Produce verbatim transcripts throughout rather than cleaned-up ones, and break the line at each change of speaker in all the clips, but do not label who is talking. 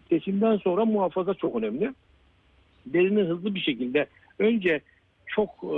Kesimden sonra muhafaza çok önemli. Derinin hızlı bir şekilde önce çok e,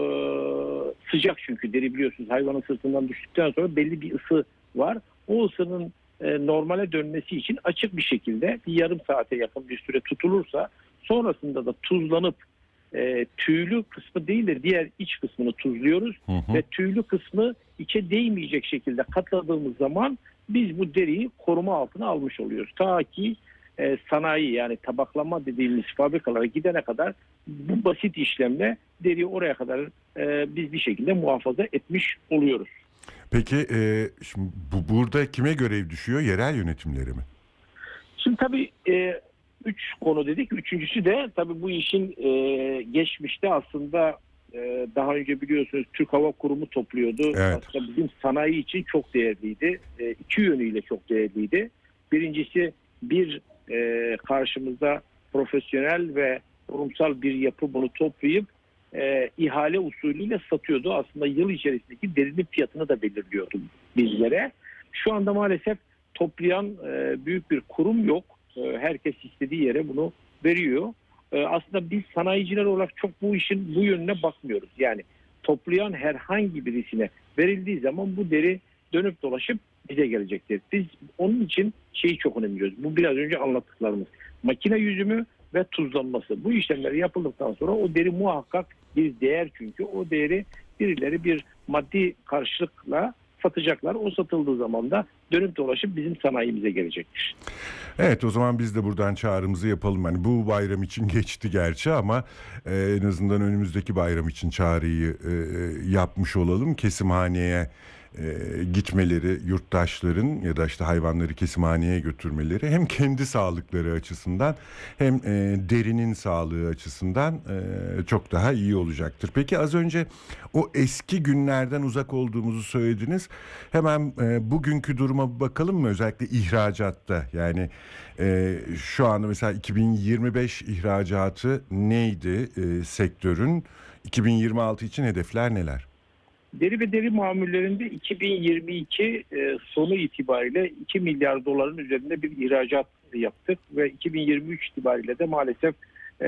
sıcak, çünkü deri biliyorsunuz hayvanın sırtından düştükten sonra belli bir ısı var. O ısının e, normale dönmesi için açık bir şekilde bir yarım saate yakın bir süre tutulursa, sonrasında da tuzlanıp e, tüylü kısmı değil de diğer iç kısmını tuzluyoruz. Hı hı. Ve tüylü kısmı içe değmeyecek şekilde katladığımız zaman biz bu deriyi koruma altına almış oluyoruz. Ta ki e, sanayi, yani tabaklama dediğimiz fabrikalara gidene kadar bu basit işlemle deriyi oraya kadar e, biz bir şekilde muhafaza etmiş oluyoruz.
Peki e, şimdi bu, burada kime görev düşüyor? Yerel yönetimleri mi?
Şimdi tabii e, üç konu dedik. Üçüncüsü de tabii bu işin e, geçmişte aslında e, daha önce biliyorsunuz Türk Hava Kurumu topluyordu.
Evet.
Aslında bizim sanayi için çok değerliydi. E, iki yönüyle çok değerliydi. Birincisi, bir e, karşımızda profesyonel ve kurumsal bir yapı bunu toplayıp e, ihale usulüyle satıyordu. Aslında yıl içerisindeki derinin fiyatını da belirliyordu bizlere. Şu anda maalesef toplayan e, büyük bir kurum yok. E, herkes istediği yere bunu veriyor. E, aslında biz sanayiciler olarak çok bu işin bu yönüne bakmıyoruz. Yani toplayan herhangi birisine verildiği zaman bu deri dönüp dolaşıp bize gelecektir. Biz onun için şeyi çok önemliyoruz. Bu biraz önce anlattıklarımız. Makine yüzümü ve tuzlanması. Bu işlemler yapıldıktan sonra o deri muhakkak bir değer, çünkü o değeri birileri bir maddi karşılıkla satacaklar. O satıldığı zaman da dönüp dolaşıp bizim sanayimize gelecektir.
Evet, o zaman biz de buradan çağrımızı yapalım. Hani bu bayram için geçti gerçi ama e, en azından önümüzdeki bayram için çağrıyı e, yapmış olalım. Kesimhaneye e, gitmeleri, yurttaşların ya da işte hayvanları kesimhaneye götürmeleri hem kendi sağlıkları açısından hem e, derinin sağlığı açısından e, çok daha iyi olacaktır. Peki az önce o eski günlerden uzak olduğumuzu söylediniz. Hemen e, bugünkü duruma bakalım mı? Özellikle ihracatta, yani e, şu anda mesela iki bin yirmi beş ihracatı neydi e, sektörün? iki bin yirmi altı için hedefler neler?
Deri ve deri mamullerinde iki bin yirmi iki e, sonu itibariyle iki milyar doların üzerinde bir ihracat yaptık ve iki bin yirmi üç itibariyle de maalesef e,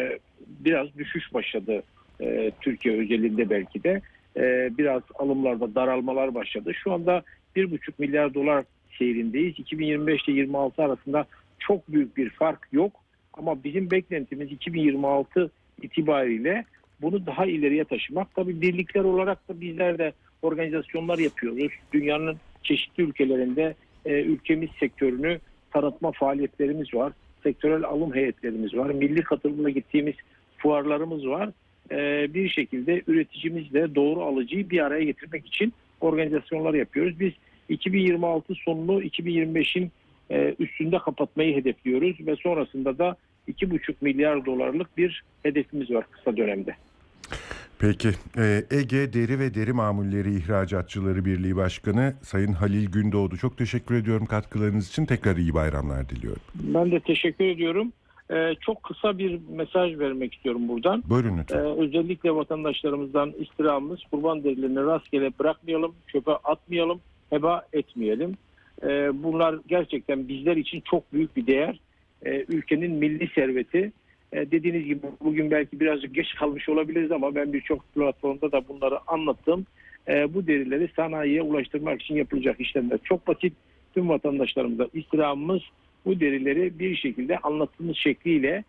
biraz düşüş başladı e, Türkiye özelinde, belki de e, biraz alımlarda daralmalar başladı. Şu anda bir buçuk milyar dolar seyrindeyiz. iki bin yirmi beş ile yirmi altı arasında çok büyük bir fark yok ama bizim beklentimiz iki bin yirmi altı itibariyle bunu daha ileriye taşımak. Tabii birlikler olarak da bizler de organizasyonlar yapıyoruz. Dünyanın çeşitli ülkelerinde e, ülkemiz sektörünü tanıtma faaliyetlerimiz var. Sektörel alım heyetlerimiz var. Milli katılımla gittiğimiz fuarlarımız var. E, bir şekilde üreticimizle doğru alıcıyı bir araya getirmek için organizasyonlar yapıyoruz. Biz iki bin yirmi altı sonunu iki bin yirmi beşin e, üstünde kapatmayı hedefliyoruz ve sonrasında da iki buçuk milyar dolarlık bir hedefimiz var kısa dönemde.
Peki, Ege Deri ve Deri Mamulleri İhracatçıları Birliği Başkanı Sayın Halil Gündoğdu, çok teşekkür ediyorum katkılarınız için. Tekrar iyi bayramlar diliyorum.
Ben de teşekkür ediyorum. Ee, çok kısa bir mesaj vermek istiyorum buradan.
Buyurun lütfen.
Ee, özellikle vatandaşlarımızdan istirhamımız, kurban derilerini rastgele bırakmayalım, çöpe atmayalım, heba etmeyelim. Ee, bunlar gerçekten bizler için çok büyük bir değer. Ee, ülkenin milli serveti. Dediğiniz gibi bugün belki birazcık geç kalmış olabiliriz ama ben birçok platformda da bunları anlattım. Bu derileri sanayiye ulaştırmak için yapılacak işlemler çok basit. Tüm vatandaşlarımıza istirhamımız bu derileri bir şekilde anlattığımız şekliyle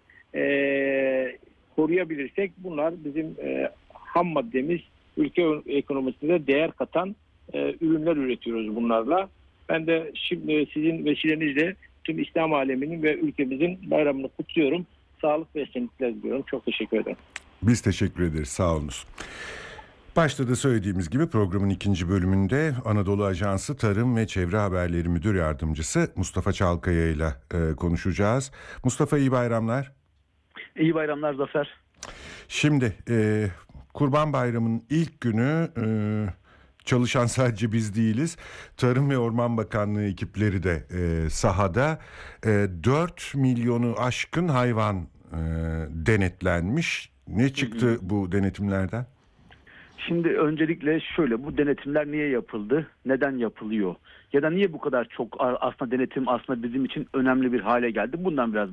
e, koruyabilirsek, bunlar bizim e, ham maddemiz, ülke ekonomisinde değer katan e, ürünler üretiyoruz bunlarla. Ben de şimdi sizin vesilenizle tüm İslam aleminin ve ülkemizin bayramını kutluyorum. Sağlık ve esenlikler diliyorum. Çok teşekkür ederim.
Biz teşekkür ederiz. Sağ olunuz. Başta da söylediğimiz gibi programın ikinci bölümünde Anadolu Ajansı Tarım ve Çevre Haberleri Müdür Yardımcısı Mustafa Çalkaya ile konuşacağız. Mustafa, iyi bayramlar.
İyi bayramlar Zafer.
Şimdi e, Kurban Bayramı'nın ilk günü e, çalışan sadece biz değiliz. Tarım ve Orman Bakanlığı ekipleri de e, sahada. E, dört milyonu aşkın hayvan e, denetlenmiş. Ne çıktı hı hı. bu denetimlerden?
Şimdi öncelikle şöyle, bu denetimler niye yapıldı? Neden yapılıyor? Ya da niye bu kadar çok aslında denetim aslında bizim için önemli bir hale geldi? Bundan biraz